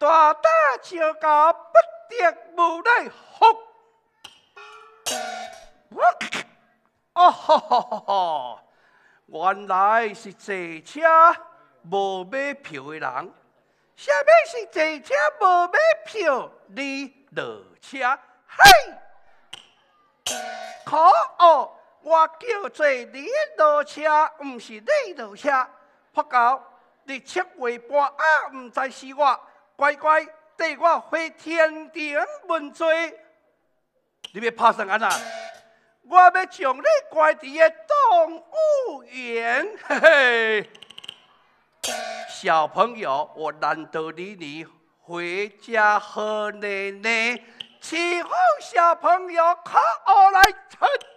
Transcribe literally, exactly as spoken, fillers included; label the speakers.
Speaker 1: 大胆招教，不得无奈福。哦吼吼吼吼！原来是坐车无买票的人。啥物是坐车无买票？你落车，嘿！可恶！我叫做你落车，毋是你落车。发觉你七月半啊，毋知是我，乖乖缀我回天庭问罪。你要拍啥眼啊？我要将你关伫个动物园，嘿嘿。小朋友，我难得你你回家喝奶奶，伺候小朋友可我来吃。